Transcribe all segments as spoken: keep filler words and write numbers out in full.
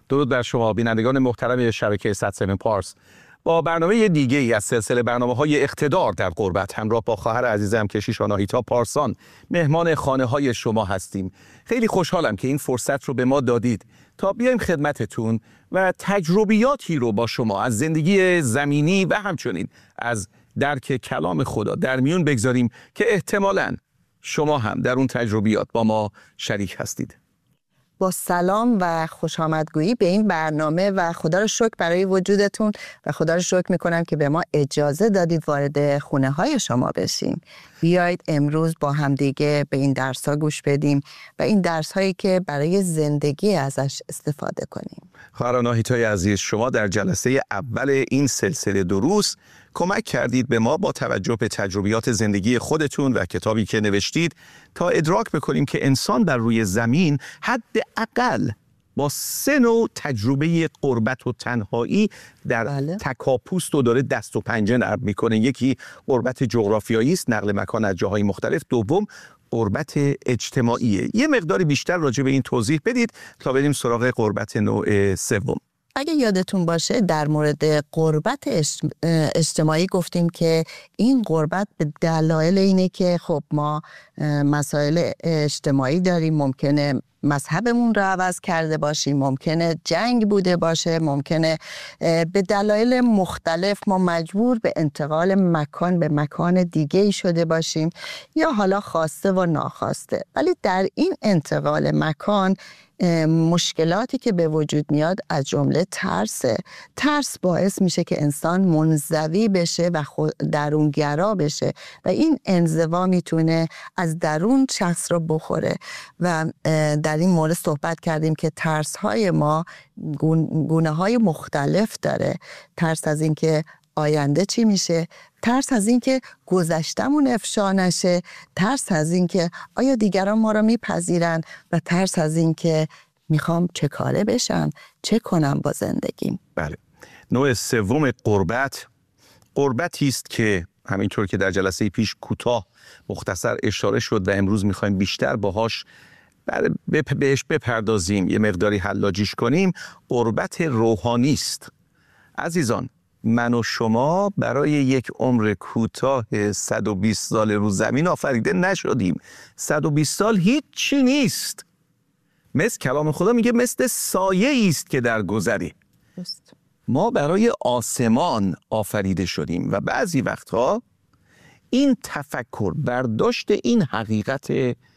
درود بر شما بینندگان محترم شبکه صد و سه پارس. با برنامه دیگه ای از سلسله برنامه‌های اقتدار در غربت همراه با خواهر عزیزم کشیش آناهیتا پارسان مهمان خانه‌های شما هستیم. خیلی خوشحالم که این فرصت رو به ما دادید تا بیایم خدمتتون و تجربیاتی رو با شما از زندگی زمینی و همچنین از درک کلام خدا در میون بگذاریم که احتمالاً شما هم در اون تجربیات با ما شریک هستید. با سلام و خوش آمدگویی به این برنامه و خدا رو شکر برای وجودتون و خدا رو شکر میکنم که به ما اجازه دادید وارد خونه های شما بشیم. بیایید امروز با هم دیگه به این درس ها گوش بدیم و این درس هایی که برای زندگی ازش استفاده کنیم. خواهر آناهیتای عزیز، شما در جلسه اول این سلسله دروس کمک کردید به ما با توجه به تجربیات زندگی خودتون و کتابی که نوشتید تا ادراک بکنیم که انسان بر روی زمین حداقل با سه نوع تجربه غربت و تنهایی در بله. تکاپوست و داره دست و پنجه نرم میکنه. یکی غربت جغرافیایی است، نقل مکان از جاهای مختلف. دوم غربت اجتماعیه. یه مقداری بیشتر راجع به این توضیح بدید تا بریم سراغ غربت نوع سوم. اگه یادتون باشه در مورد غربت اجتماعی گفتیم که این غربت به دلایل اینه که خب ما مسائل اجتماعی داریم، ممکنه مذهبمون رو عوض کرده باشیم، ممکنه جنگ بوده باشه، ممکنه به دلایل مختلف ما مجبور به انتقال مکان به مکان دیگه ای شده باشیم یا حالا خواسته و ناخواسته. ولی در این انتقال مکان مشکلاتی که به وجود میاد از جمله ترسه. ترس باعث میشه که انسان منزوی بشه و درونگرا بشه و این انزوا میتونه از درون شخص رو بخوره و در این مورد صحبت کردیم که ترس های ما گونه های مختلف داره. ترس از این که آینده چی میشه، ترس از این که گذشتمون افشا نشه، ترس از این که آیا دیگران ما رو میپذیرن و ترس از این که میخوام چه کاره بشم، چه کنم با زندگیم. بله. نوع سوم غربت غربتی است که همینطور که در جلسه پیش کوتاه مختصر اشاره شد و امروز میخوایم بیشتر باهاش بهش بپردازیم، یه مقداری حلاجیش کنیم. غربت روحانی است. عزیزان، من و شما برای یک عمر کوتاه صد و بیست سال رو زمین آفریده نشدیم. صد و بیست سال هیچ چی نیست. مثل کلام خدا میگه مثل سایه است که در گذری. ما برای آسمان آفریده شدیم و بعضی وقتها این تفکر، برداشت این حقیقت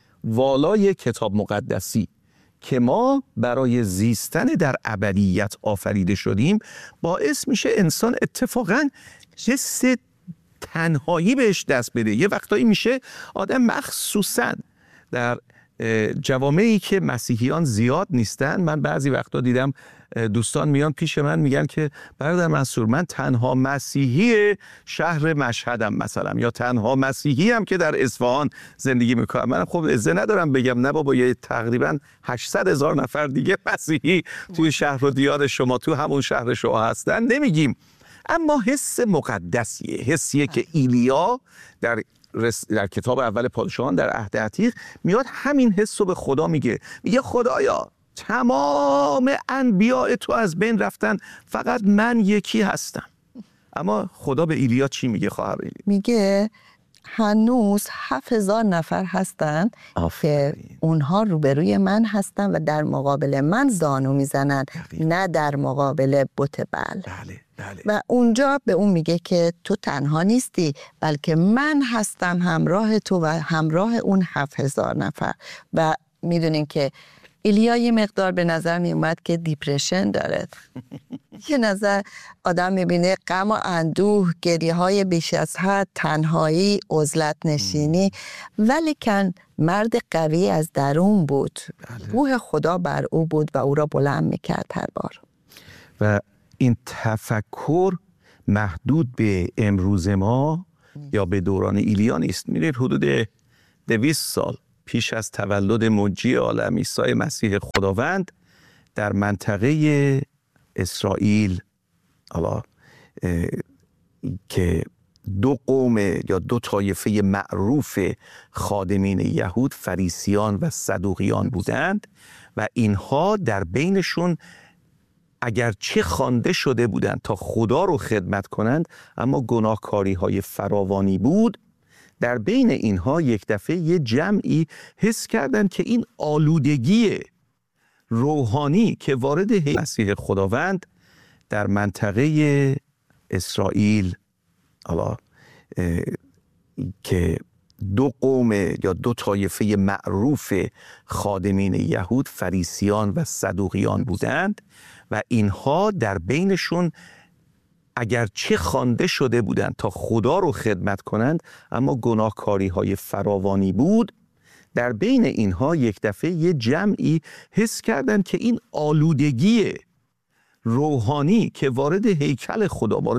والای کتاب مقدسی که ما برای زیستن در ابدیت آفریده شدیم باعث میشه انسان اتفاقاً حس تنهایی بهش دست بده. یه وقتایی میشه آدم، مخصوصاً در جوامعی که مسیحیان زیاد نیستن، من بعضی وقتا دیدم دوستان میان پیش من میگن که برادر منصور، من تنها مسیحی شهر مشهدم مثلا، یا تنها مسیحی هم که در اصفهان زندگی میکنم. من خب عزه ندارم بگم نه بابا، یه تقریبا هشتصد هزار نفر دیگه مسیحی توی شهر و دیار شما، تو همون شهر شما هستن، نمیگیم. اما حس مقدسیه، حسیه که ایلیا در در کتاب اول پادشاهان در عهد عتیق میاد همین حس رو به خدا میگه. میگه خدایا تمام انبیاء تو از بین رفتن، فقط من یکی هستم. اما خدا به ایلیا چی میگه خواهر؟ میگه هنوز هفت هزار نفر هستن که اونها روبروی من هستن و در مقابل من زانو میزنن، نه در مقابل بت بل. بله. بله. و اونجا به اون میگه که تو تنها نیستی، بلکه من هستم همراه تو و همراه اون هفت هزار نفر. و میدونین که ایلیا یه مقدار به نظر میومد که دیپرشن داره. یه نظر آدم میبینه غم و اندوه، گریه های بیش از حد، تنهایی، عزلت نشینی، ولی کن مرد قوی از درون بود. روح خدا بر او بود و او را بلند میکرد هر بار. و این تفکر محدود به امروز ما یا به دوران ایلیا نیست. می‌بینید حدود دویست سال پیش از تولد منجی عالم عیسی مسیح خداوند در منطقه اسرائیل، حالا که دو قوم یا دو طایفه معروف خادمین یهود، فریسیان و صدوقیان بودند و اینها در بینشون اگر چه خوانده شده بودند تا خدا رو خدمت کنند، اما گناهکاری های فراوانی بود. در بین اینها یک دفعه یه جمعی حس کردند که این آلودگی روحانی که وارد مسیح خداوند در منطقه اسرائیل، حالا که دو قوم یا دو طایفه معروف خادمین یهود، فریسیان و صدوقیان بودند و اینها در بینشون اگر چه خوانده شده بودند تا خدا رو خدمت کنند، اما گناهکاری های فراوانی بود. در بین اینها یک دفعه یه جمعی حس کردند که این آلودگی روحانی که وارد هیکل خدا،